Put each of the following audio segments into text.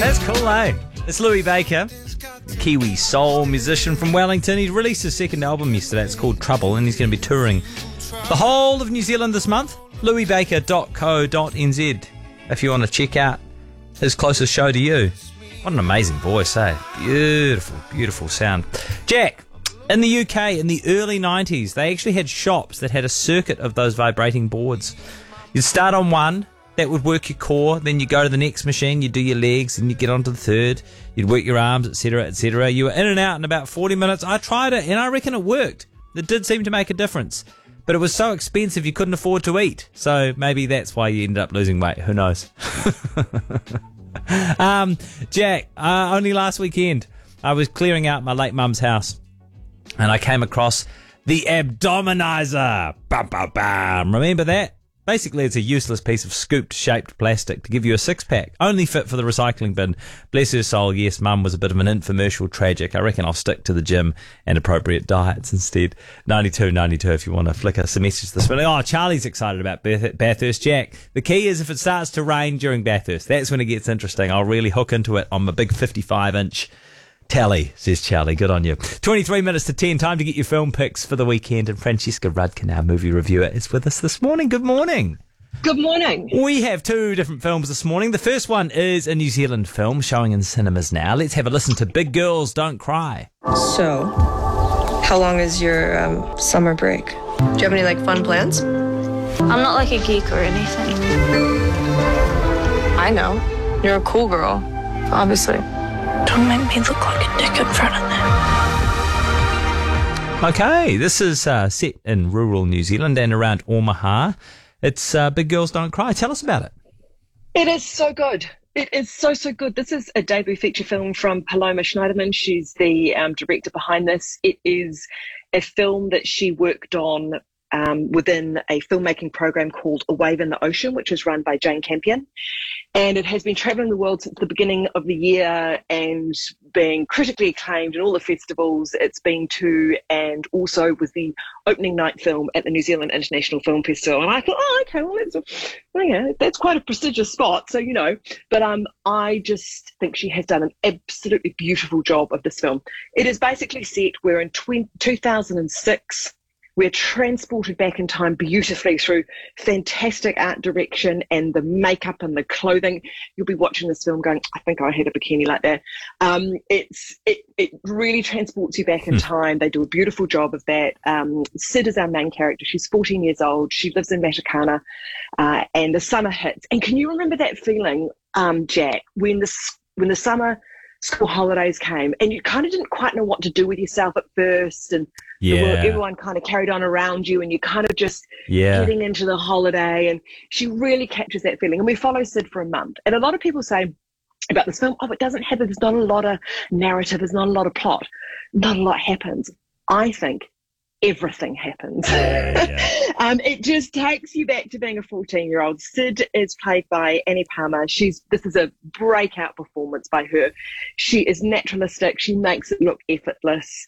That's cool, eh? It's Louis Baker, Kiwi soul musician from Wellington. He released his second album yesterday. It's called Trouble, and he's going to be touring the whole of New Zealand this month. louisbaker.co.nz if you want to check out his closest show to you. What an amazing voice, eh? Beautiful, beautiful sound. Jack, in the UK in the early 90s, they actually had shops that had a circuit of those vibrating boards. You'd start on one. That would work your core, then you go to the next machine, you do your legs, and you get onto the third, you'd work your arms, etc., etc. You were in and out in about 40 minutes. I tried it, and I reckon it worked. It did seem to make a difference. But it was so expensive you couldn't afford to eat. So maybe that's why you ended up losing weight. Who knows? Jack, only last weekend, I was clearing out my late mum's house, and I came across the Abdominizer. Bum, bum, bum. Remember that? Basically, it's a useless piece of scooped-shaped plastic to give you a six-pack, only fit for the recycling bin. Bless her soul, yes, Mum was a bit of an infomercial tragic. I reckon I'll stick to the gym and appropriate diets instead. 9292 if you want to flick us a message this morning. Oh, Charlie's excited about Bathurst. Jack, the key is if it starts to rain during Bathurst, that's when it gets interesting. I'll really hook into it on my big 55-inch tally, says Charlie. Good on you. 23 minutes to 10. Time to get your film picks for the weekend. And Francesca Rudkin, our movie reviewer, is with us this morning. Good morning. Good morning. We have two different films this morning. The first one is a New Zealand film showing in cinemas now. Let's have a listen to Big Girls Don't Cry. So, how long is your summer break? Do you have any fun plans? I'm not like a geek or anything. I know. You're a cool girl, obviously. Don't make me look like a dick in front of them. Okay, this is set in rural New Zealand and around Omaha. It's Big Girls Don't Cry. Tell us about it. It is so good. It is so good. This is a debut feature film from Paloma Schneiderman. She's the director behind this. It is a film that she worked on within a filmmaking program called A Wave in the Ocean, which is run by Jane Campion. And it has been traveling the world since the beginning of the year and being critically acclaimed in all the festivals it's been to, and also was the opening night film at the New Zealand International Film Festival. And I thought, that's quite a prestigious spot. So, but I just think she has done an absolutely beautiful job of this film. It is basically set, we're in 2006. We're transported back in time beautifully through fantastic art direction and the makeup and the clothing. You'll be watching this film going, I think I had a bikini like that. It really transports you back in time. They do a beautiful job of that. Sid is our main character. She's 14 years old. She lives in Matakana, and the summer hits. And can you remember that feeling, Jack, when the summer school holidays came and you kind of didn't quite know what to do with yourself at first, and everyone kind of carried on around you and you kind of just getting into the holiday, and she really captures that feeling. And we follow Sid for a month. And a lot of people say about this film, it doesn't have, there's not a lot of narrative, there's not a lot of plot, not a lot happens. I think everything happens. It just takes you back to being a 14-year-old. Sid is played by Annie Palmer. This is a breakout performance by her. She is naturalistic. She makes it look effortless.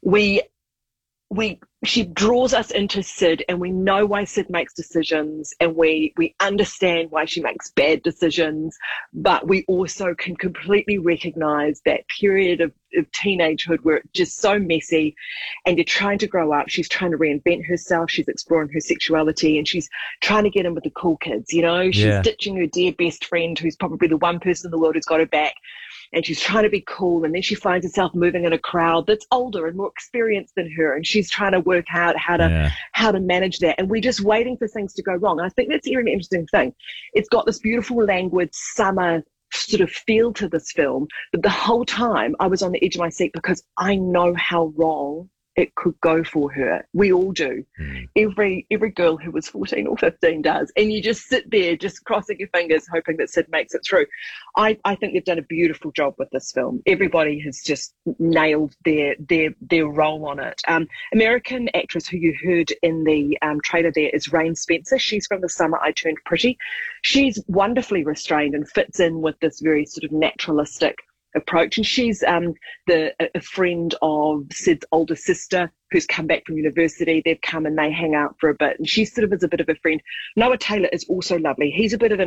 She draws us into Sid, and we know why Sid makes decisions, and we understand why she makes bad decisions, but we also can completely recognize that period of teenagehood where it's just so messy and you're trying to grow up. She's trying to reinvent herself. She's exploring her sexuality, and she's trying to get in with the cool kids, She's ditching her dear best friend who's probably the one person in the world who's got her back. And she's trying to be cool, and then she finds herself moving in a crowd that's older and more experienced than her, and she's trying to work out how to manage that. And we're just waiting for things to go wrong. And I think that's a really interesting thing. It's got this beautiful languid summer sort of feel to this film, but the whole time I was on the edge of my seat because I know how wrong it could go for her. We all do. Every girl who was 14 or 15 does. And you just sit there just crossing your fingers hoping that Sid makes it through. I think they've done a beautiful job with this film. Everybody has just nailed their role on it. American actress who you heard in the trailer there is Rain Spencer. She's from The Summer I Turned Pretty. She's wonderfully restrained and fits in with this very sort of naturalistic approach, and she's a friend of Sid's older sister who's come back from university. They've come and they hang out for a bit, and she sort of is a bit of a friend. Noah Taylor is also lovely. He's a bit of an